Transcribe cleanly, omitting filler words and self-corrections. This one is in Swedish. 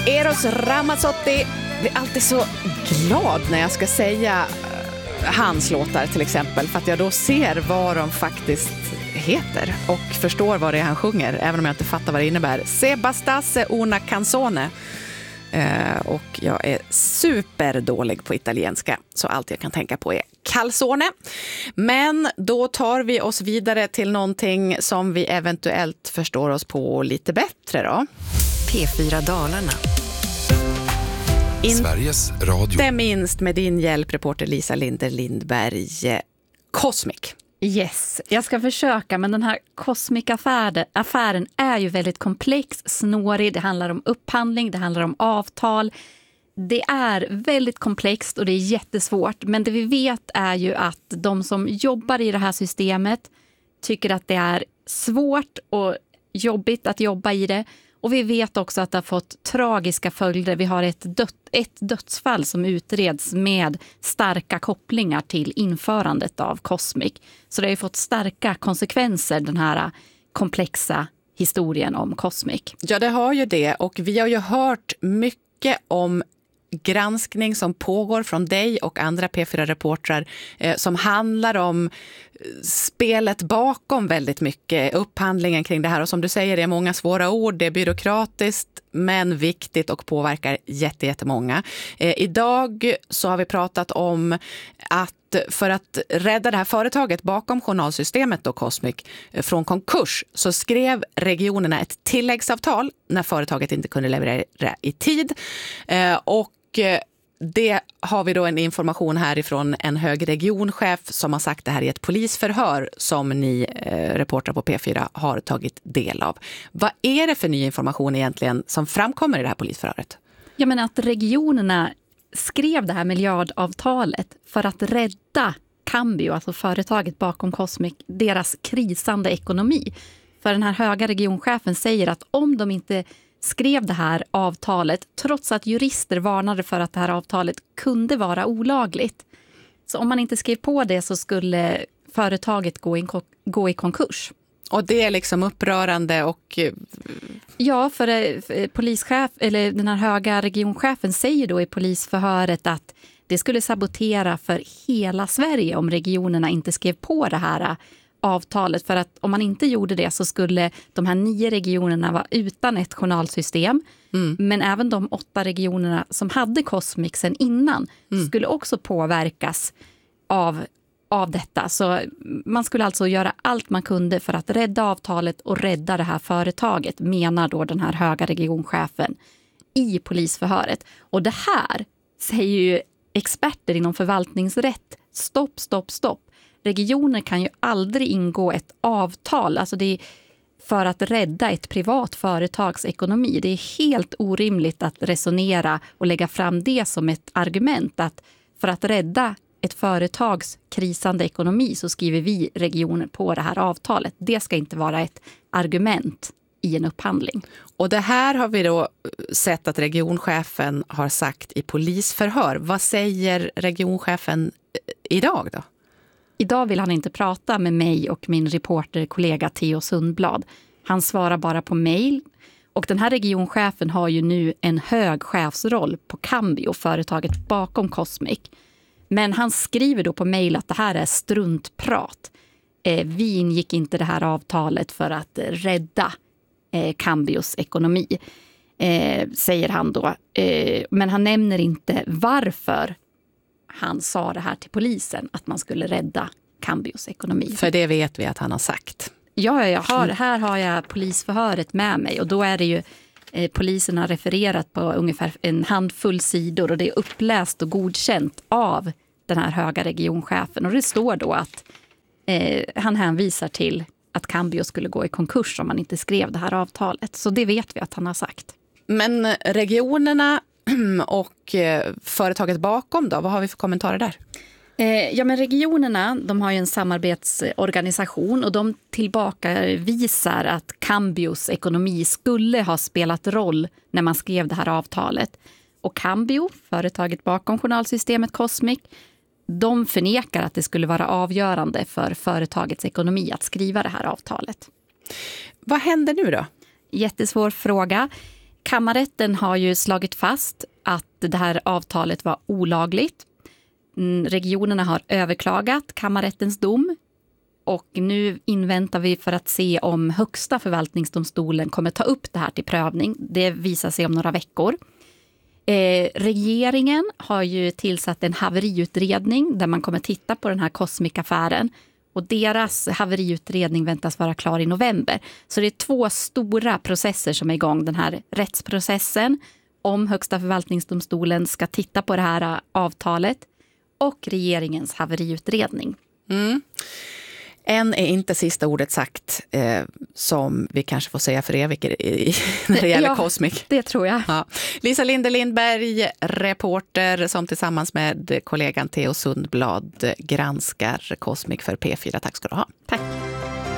Eros Ramazzotti blir alltid så glad när jag ska säga hans låtar till exempel, för att jag då ser vad de faktiskt heter och förstår vad det är han sjunger, även om jag inte fattar vad det innebär. Se bastasse una canzone. Och jag är superdålig på italienska, så allt jag kan tänka på är calzone. Men då tar vi oss vidare till någonting som vi eventuellt förstår oss på lite bättre då. P4 Dalarna. Sveriges Radio. Inte minst med din hjälp, reporter Lisa Linder Lindberg. Cosmic. Yes, jag ska försöka, men den här Cosmic-affären är ju väldigt komplex, snårig. Det handlar om upphandling, det handlar om avtal. Det är väldigt komplext och det är jättesvårt. Men det vi vet är ju att de som jobbar i det här systemet tycker att det är svårt och jobbigt att jobba i det. Och vi vet också att det har fått tragiska följder. Vi har ett dödsfall som utreds med starka kopplingar till införandet av Cosmic. Så det har ju fått starka konsekvenser, den här komplexa historien om Cosmic. Ja, det har ju det, och vi har ju hört mycket om granskning som pågår från dig och andra P4-reportrar som handlar om spelet bakom väldigt mycket, upphandlingen kring det här. Och som du säger, det är många svåra ord, det är byråkratiskt men viktigt och påverkar jättemånga. Idag så har vi pratat om att för att rädda det här företaget bakom journalsystemet då, Cosmic, från konkurs, så skrev regionerna ett tilläggsavtal när företaget inte kunde leverera i tid. Och det har vi då en information härifrån en hög regionchef som har sagt det här i ett polisförhör som ni reportrar på P4 har tagit del av. Vad är det för ny information egentligen som framkommer i det här polisförhöret? Jag menar att regionerna skrev det här miljardavtalet för att rädda Cambio, alltså företaget bakom Cosmic, deras krisande ekonomi. För den här höga regionchefen säger att om de inte skrev det här avtalet, trots att jurister varnade för att det här avtalet kunde vara olagligt. Så om man inte skrev på det så skulle företaget gå i konkurs. Och det är liksom upprörande och... Ja, för polischef, eller den här höga regionchefen säger då i polisförhöret att det skulle sabotera för hela Sverige om regionerna inte skrev på det här avtalet. För att om man inte gjorde det så skulle de här 9 regionerna vara utan ett journalsystem. Men även de 8 regionerna som hade Cosmic sen innan skulle också påverkas av detta. Så man skulle alltså göra allt man kunde för att rädda avtalet och rädda det här företaget, menar då den här höga regionchefen i polisförhöret. Och det här säger ju experter inom förvaltningsrätt, stopp. Regioner kan ju aldrig ingå ett avtal, alltså det är för att rädda ett privat företags ekonomi. Det är helt orimligt att resonera och lägga fram det som ett argument, att för att rädda ett företags krisande ekonomi så skriver vi regioner på det här avtalet. Det ska inte vara ett argument i en upphandling. Och det här har vi då sett att regionchefen har sagt i polisförhör. Vad säger regionchefen idag då? Idag vill han inte prata med mig och min reporterkollega Theo Sundblad. Han svarar bara på mejl. Och den här regionchefen har ju nu en hög chefsroll på Cambio, företaget bakom Cosmic. Men han skriver då på mejl att det här är struntprat. Vi ingick inte det här avtalet för att rädda Cambios ekonomi, säger han då. Men han nämner inte varför han sa det här till polisen, att man skulle rädda Cambios ekonomi. För det vet vi att han har sagt. Ja, här har jag polisförhöret med mig och då är det ju polisen har refererat på ungefär en handfull sidor och det är uppläst och godkänt av den här höga regionchefen. Och det står då att han hänvisar till att Cambio skulle gå i konkurs om man inte skrev det här avtalet. Så det vet vi att han har sagt. Men regionerna och företaget bakom då, vad har vi för kommentarer där? Ja, men regionerna, de har ju en samarbetsorganisation och de tillbakavisar att Cambios ekonomi skulle ha spelat roll när man skrev det här avtalet. Och Cambio, företaget bakom journalsystemet Cosmic, de förnekar att det skulle vara avgörande för företagets ekonomi att skriva det här avtalet. Vad händer nu då? Jättesvår fråga. Kammarrätten har ju slagit fast att det här avtalet var olagligt. Regionerna har överklagat kammarrättens dom. Och nu inväntar vi för att se om Högsta förvaltningsdomstolen kommer ta upp det här till prövning. Det visar sig om några veckor. Regeringen har ju tillsatt en haveriutredning där man kommer titta på den här Cosmic-affären. Och deras haveriutredning väntas vara klar i november. Så det är 2 stora processer som är igång. Den här rättsprocessen om Högsta förvaltningsdomstolen ska titta på det här avtalet. Och regeringens haveriutredning. Än är inte sista ordet sagt, som vi kanske får säga för evigt när det gäller Cosmic. Det tror jag. Ja. Lisa Linde Lindberg, reporter som tillsammans med kollegan Theo Sundblad granskar Cosmic för P4. Tack ska du ha. Tack.